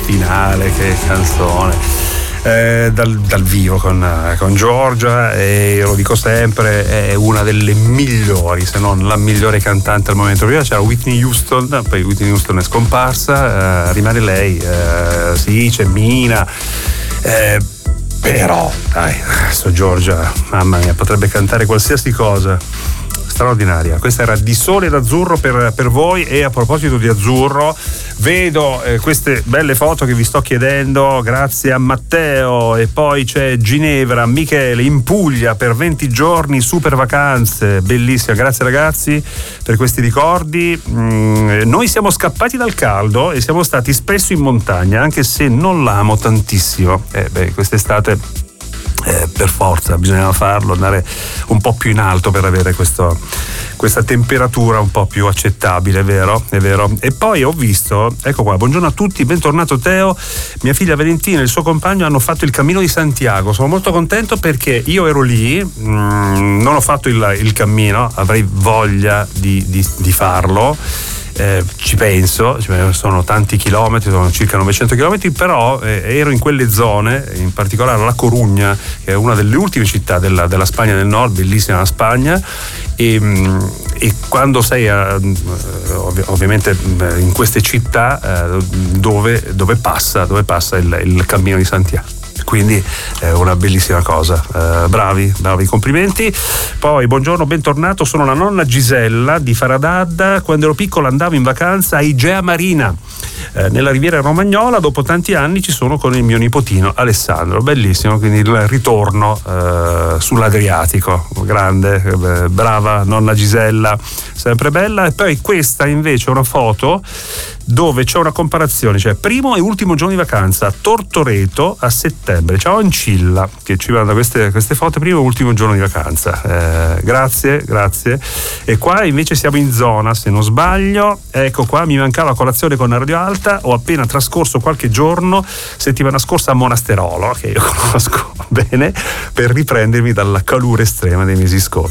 finale, che canzone. Dal vivo con Giorgia, e lo dico sempre, è una delle migliori, se non la migliore cantante al momento. Prima c'era Whitney Houston, poi Whitney Houston è scomparsa, rimane lei, sì, c'è Mina, però dai, adesso Giorgia, mamma mia, potrebbe cantare qualsiasi cosa. Straordinaria. Questa era Di Sole ed Azzurro per voi. E a proposito di azzurro, vedo queste belle foto che vi sto chiedendo, grazie a Matteo. E poi c'è Ginevra, Michele in Puglia per 20 giorni, super vacanze, bellissima, grazie ragazzi per questi ricordi. Noi siamo scappati dal caldo e siamo stati spesso in montagna, anche se non l'amo tantissimo. Quest'estate per forza bisognava farlo, andare un po' più in alto per avere questa temperatura un po' più accettabile, è vero? E poi ho visto, ecco qua, buongiorno a tutti, bentornato Teo, mia figlia Valentina e il suo compagno hanno fatto il Cammino di Santiago, sono molto contento perché io ero lì, non ho fatto il cammino, avrei voglia di farlo. Ci penso, sono tanti chilometri, sono circa 900 chilometri, però ero in quelle zone, in particolare La Corugna, che è una delle ultime città della Spagna del Nord, bellissima la Spagna, e quando sei ovviamente in queste città dove passa il Cammino di Santiago. Quindi è una bellissima cosa, bravi, complimenti. Poi buongiorno, bentornato, sono la nonna Gisella di Faradadda. Quando ero piccola andavo in vacanza a Igea Marina, nella Riviera Romagnola. Dopo tanti anni ci sono con il mio nipotino Alessandro, bellissimo, quindi il ritorno sull'Adriatico. Grande, brava nonna Gisella, sempre bella. E poi questa invece è una foto dove c'è una comparazione, cioè primo e ultimo giorno di vacanza, Tortoreto a settembre. Ciao Ancilla che ci manda queste foto, primo e ultimo giorno di vacanza. Grazie. E qua invece siamo in zona, se non sbaglio, ecco qua, mi mancava colazione con la Radio Alta, ho appena trascorso qualche giorno settimana scorsa a Monasterolo, che io conosco bene, per riprendermi dalla calura estrema dei mesi scorsi.